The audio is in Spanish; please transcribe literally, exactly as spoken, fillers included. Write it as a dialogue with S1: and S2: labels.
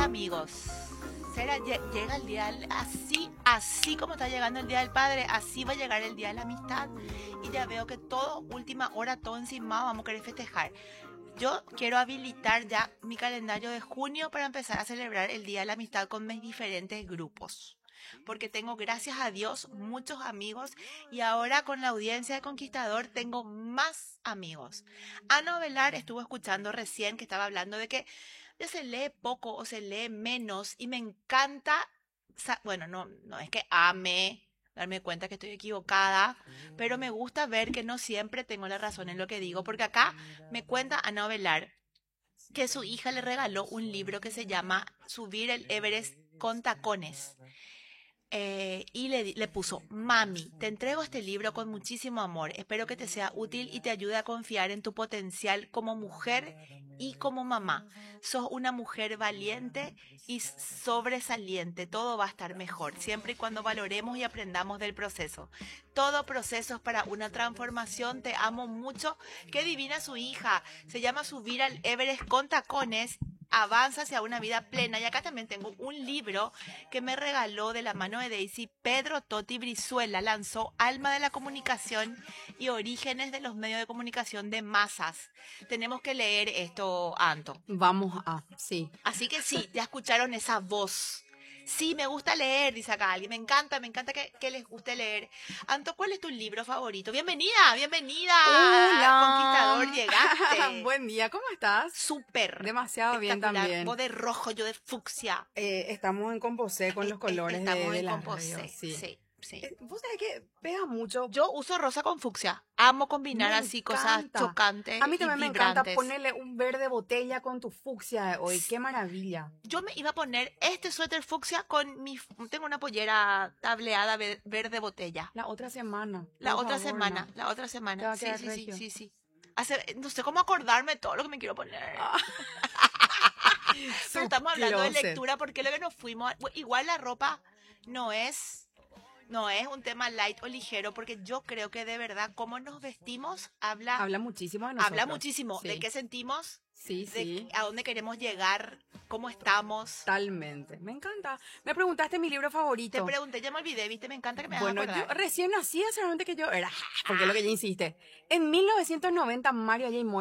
S1: amigos. Será, lle- llega el día, del- así, así como está llegando el Día del Padre, así va a llegar el Día de la Amistad. Y ya veo que todo, última hora, todo encima, vamos a querer festejar. Yo quiero habilitar ya mi calendario de junio para empezar a celebrar el Día de la Amistad con mis diferentes grupos. Porque tengo, gracias a Dios, muchos amigos y ahora con la audiencia de Conquistador tengo más amigos. Ana Velar estuvo escuchando recién que estaba hablando de que ya se lee poco o se lee menos y me encanta, sa- bueno, no, no es que ame darme cuenta que estoy equivocada, pero me gusta ver que no siempre tengo la razón en lo que digo, porque acá me cuenta Ana Velar que su hija le regaló un libro que se llama Subir el Everest con tacones. Eh, y le, di- le puso, mami, te entrego este libro con muchísimo amor. Espero que te sea útil y te ayude a confiar en tu potencial como mujer y como mamá. Sos una mujer valiente y sobresaliente. Todo va a estar mejor, siempre y cuando valoremos y aprendamos del proceso. Todo proceso es para una transformación. Te amo mucho. Qué divina su hija. Se llama Subir al Everest con tacones. Avanza hacia una vida plena. Y acá también tengo un libro que me regaló de la mano de Daisy Pedro Totti Brizuela. Lanzó Alma de la Comunicación y Orígenes de los Medios de Comunicación de Masas. Tenemos que leer esto, Anto.
S2: Vamos a, sí.
S1: Así que sí, ya escucharon esa voz. Sí, me gusta leer, dice acá alguien. Me encanta, me encanta que, que les guste leer. Anto, ¿cuál es tu libro favorito? Bienvenida, bienvenida.
S2: Hola.
S1: Conquistador, llegaste.
S2: Buen día, ¿cómo estás?
S1: Súper.
S2: Demasiado bien
S1: Espectacular.
S2: también.
S1: Vos de rojo, yo de fucsia.
S2: Eh, estamos en Composé con los
S1: Eh, eh,
S2: colores de,
S1: Estamos
S2: de
S1: en
S2: la
S1: Composé.
S2: radio, sí.
S1: Sí, sí.
S2: Eh, Vos sabés que pega mucho.
S1: Yo uso rosa con fucsia. Amo combinar
S2: Me
S1: así cosas
S2: encanta.
S1: chocantes
S2: A mí
S1: y
S2: también me encanta
S1: vibrantes.
S2: ponerle un verde botella con tu fucsia de hoy. Qué maravilla.
S1: Yo me iba a poner este suéter fucsia con mi... Tengo una pollera tableada ve- verde botella.
S2: La otra semana.
S1: La
S2: por
S1: otra
S2: favor,
S1: semana,
S2: no.
S1: la otra
S2: Te va
S1: semana.
S2: a
S1: Sí,
S2: quedar
S1: sí, sí,
S2: regio.
S1: sí, sí. Hace, no sé cómo acordarme de todo lo que me quiero poner.
S2: Ah,
S1: Pero estamos hablando de
S2: su closet.
S1: lectura porque lo que nos fuimos... a- Igual la ropa no es... No es un tema light o ligero porque yo creo que de verdad cómo nos vestimos habla,
S2: Habla muchísimo de nosotros.
S1: habla muchísimo de
S2: Sí.
S1: qué sentimos,
S2: Sí,
S1: de
S2: sí.
S1: a dónde queremos llegar, cómo estamos.
S2: Totalmente. Me encanta. Me preguntaste mi libro
S1: Te
S2: favorito.
S1: pregunté, ya me olvidé, viste, me encanta que me hagas
S2: Bueno, yo
S1: acordar.
S2: recién nací, solamente que yo era, porque es lo que ella insiste. En mil novecientos noventa, Mario J.